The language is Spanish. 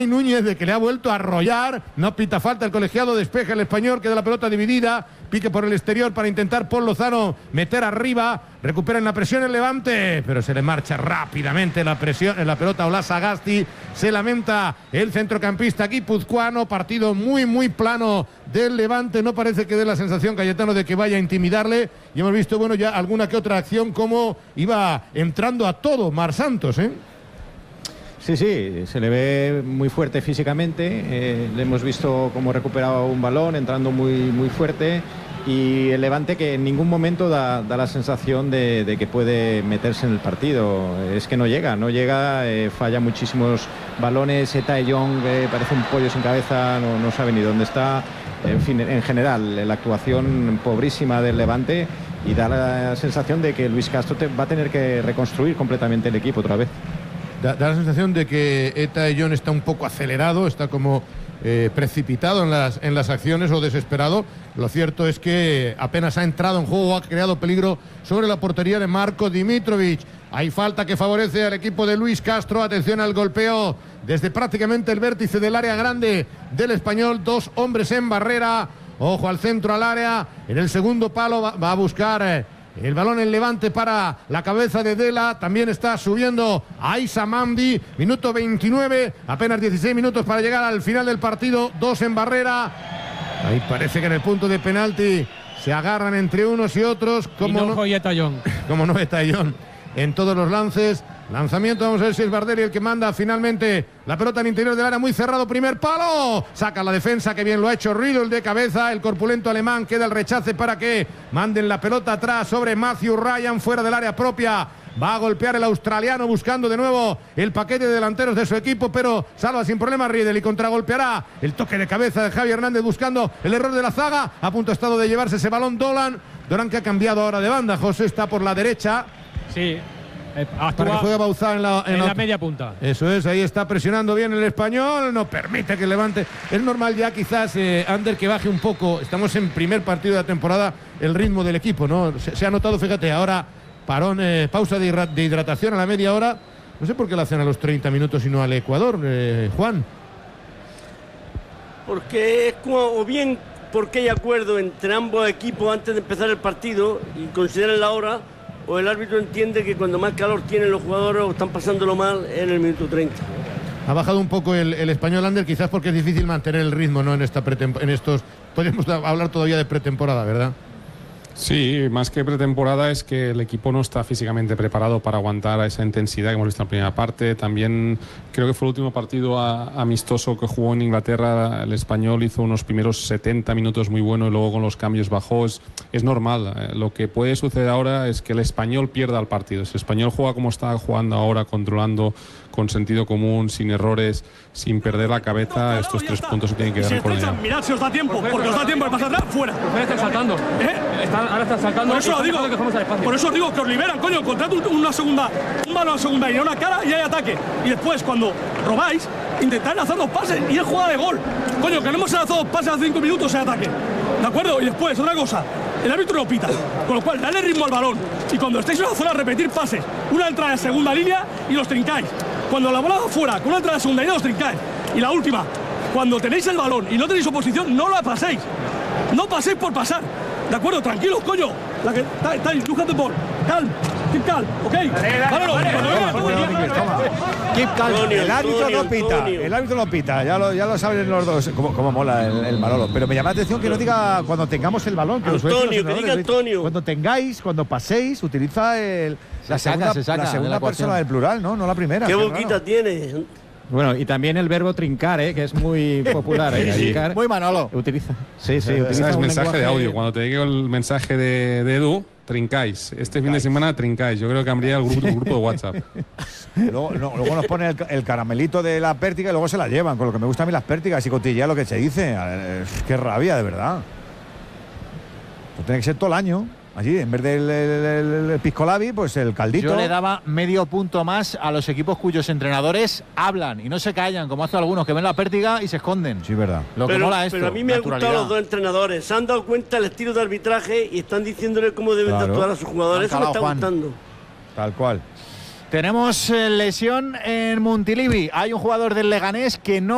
Núñez, de que le ha vuelto a arrollar, no pita falta el colegiado, despeja el Español, queda la pelota dividida, pique por el exterior para intentar Pol Lozano meter arriba, recuperan la presión el Levante, pero se le marcha rápidamente la presión en la pelota Ola Sagasti, se lamenta el centrocampista guipuzcoano, partido muy plano del Levante, no parece que dé la sensación Cayetano de que vaya a intimidarle, y hemos visto, bueno, ya alguna que otra acción como iba entrando a todo Marc Santos, Sí, se le ve muy fuerte físicamente, le hemos visto cómo recuperaba un balón, entrando muy fuerte, y el Levante que en ningún momento da la sensación de que puede meterse en el partido, es que no llega, falla muchísimos balones, Eta Young parece un pollo sin cabeza, no sabe ni dónde está, en fin, en general, la actuación pobrísima del Levante, y da la sensación de que Luis Castro va a tener que reconstruir completamente el equipo otra vez. Da la sensación de que Eta Young está un poco acelerado, está como precipitado en las acciones o desesperado. Lo cierto es que apenas ha entrado en juego, ha creado peligro sobre la portería de Marko Dimitrovic. Hay falta que favorece al equipo de Luis Castro. Atención al golpeo desde prácticamente el vértice del área grande del Español. 2 hombres en barrera. Ojo al centro, al área. En el segundo palo va a buscar el balón en Levante para la cabeza de Dela. También está subiendo Aissa Mandi. Minuto 29. Apenas 16 minutos para llegar al final del partido. 2 en barrera. Ahí parece que en el punto de penalti se agarran entre unos y otros. Como Eta Young. Como no Eta Young en todos los lances. Lanzamiento, vamos a ver si es Bardelli el que manda finalmente la pelota en interior del área, muy cerrado, primer palo, saca la defensa, que bien lo ha hecho Riedel de cabeza, el corpulento alemán, queda el rechace para que manden la pelota atrás sobre Matthew Ryan, fuera del área propia, va a golpear el australiano buscando de nuevo el paquete de delanteros de su equipo, pero salva sin problema Riedel y contragolpeará el toque de cabeza de Javi Hernández buscando el error de la zaga, a punto ha estado de llevarse ese balón Dolan que ha cambiado ahora de banda, José está por la derecha. Sí. Para que juegue Bauzá en la media punta. Eso es, ahí está presionando bien el Español, no permite que levante. Es normal ya quizás, Ander, que baje un poco. Estamos en primer partido de la temporada, el ritmo del equipo, ¿no? Se ha notado, fíjate, ahora parón, pausa de hidratación a la media hora. No sé por qué la hacen a los 30 minutos y no al Ecuador, Juan. Porque es como, o bien porque hay acuerdo entre ambos equipos antes de empezar el partido y consideran la hora, o el árbitro entiende que cuando más calor tienen los jugadores o están pasándolo mal en el minuto 30. Ha bajado un poco el Español, Ander, quizás porque es difícil mantener el ritmo, ¿no? En estos, podemos hablar todavía de pretemporada, ¿verdad? Sí, más que pretemporada es que el equipo no está físicamente preparado para aguantar a esa intensidad que hemos visto en la primera parte. También creo que fue el último partido amistoso que jugó en Inglaterra. El Español hizo unos primeros 70 minutos muy buenos y luego con los cambios bajó. Es normal. Lo que puede suceder ahora es que el Español pierda el partido. Si el Español juega como está jugando ahora, controlando con sentido común, sin errores, sin perder la cabeza, estos 3 puntos se tienen que dar con ella. Mirad si os da tiempo, porque os da tiempo de pasar atrás, fuera. Están saltando. Ahora están saltando. Por eso os digo que os liberan, coño, contrato un balón a segunda línea, una cara y hay ataque. Y después, cuando robáis, intentad lanzar 2 pases y es jugada de gol. Coño, que no hemos lanzado 2 pases hace 5 minutos en ataque. ¿De acuerdo? Y después, otra cosa, el árbitro no pita, con lo cual, dale ritmo al balón. Y cuando estéis en la zona, repetir pases. Una entrada en segunda línea y los trincáis. Cuando la bola va fuera, con una entrada en segunda línea, los trincáis. Y la última, cuando tenéis el balón y no tenéis oposición, no la paséis. No paséis por pasar. ¿De acuerdo? Tranquilos, coño. La que está look at the ball. Calm. Keep calm. ¿Ok? Keep calm. El árbitro no pita. El árbitro no pita. Ya lo saben los dos. Cómo mola el Manolo. Pero me llama la atención que no diga cuando tengamos el balón. Antonio, que diga Antonio. Cuando paséis, utiliza la segunda persona del plural, ¿no? No la primera. ¿Qué boquita tiene? Bueno, y también el verbo trincar, que es muy popular. Trincar, muy Manolo. Utiliza. Utiliza es mensaje de audio. Cuando te llegue el mensaje de Edu, trincáis. Este fin de semana trincáis. Yo creo que habría el grupo de WhatsApp. Luego nos pone el caramelito de la pértiga y luego se la llevan. Con lo que me gusta a mí las pértigas y cotillear lo que se dice. Qué rabia, de verdad. Pues tiene que ser todo el año. Allí, en vez del piscolabi, pues el caldito. Yo le daba medio punto más a los equipos cuyos entrenadores hablan y no se callan, como hacen algunos que ven la pértiga y se esconden. Sí, verdad. Pero a mí me han gustado los 2 entrenadores. Se han dado cuenta del estilo de arbitraje y están diciéndole cómo deben actuar a sus jugadores. Eso me está gustando. Tal cual. Tenemos lesión en Montilivi. Hay un jugador del Leganés que no